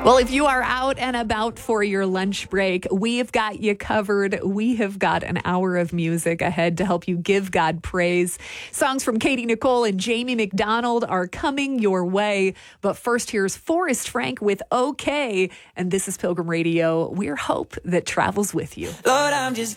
Well, if you are out and about for your lunch break, we've got you covered. We have got an hour of music ahead to help you give God praise. Songs from Katie Nicole and Jamie McDonald are coming your way. But first, here's Forrest Frank with OK. And this is Pilgrim Radio. We're hope that travels with you. Lord, I'm just